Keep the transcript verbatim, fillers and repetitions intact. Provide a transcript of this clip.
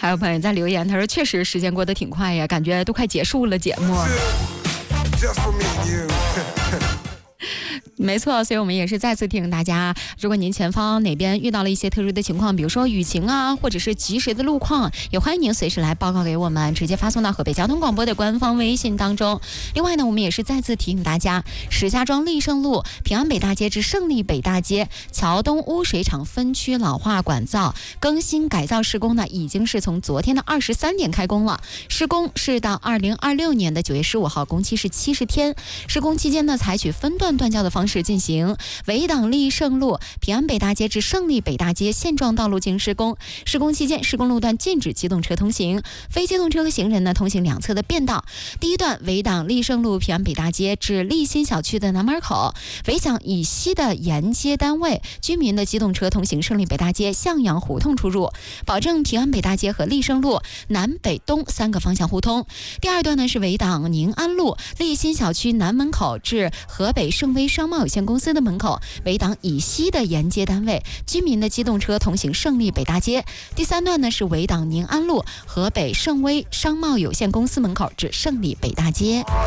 还有朋友在留言，他说确实时间过得挺快呀，感觉都快结束了节目。没错，所以我们也是再次提醒大家，如果您前方哪边遇到了一些特殊的情况，比如说雨情啊，或者是及时的路况，也欢迎您随时来报告给我们，直接发送到河北交通广播的官方微信当中。另外呢，我们也是再次提醒大家，石家庄立盛路平安北大街至胜利北大街桥东污水厂分区老化管造更新改造施工呢，已经是从昨天的二十三点开工了，施工是到二零二六年的九月十五号，工期是七十天。施工期间呢，采取分段断交的方式进行，围挡立盛路平安北大街至胜利北大街现状道路进行施工。施工期间，施工路段禁止机动车通行，非机动车和行人呢通行两侧的便道。第一段围挡立盛路平安北大街至立新小区的南门口，围挡以西的沿街单位居民的机动车通行胜利北大街向阳胡同出入，保证平安北大街和立盛路南北东三个方向互通。第二段呢是围挡宁安路立新小区南门口至河北盛威商贸有限公司的门口，围挡以西的沿街单位居民的机动车通行胜利北大街。第三段呢是围挡宁安路河北盛威商贸有限公司门口至胜利北大街。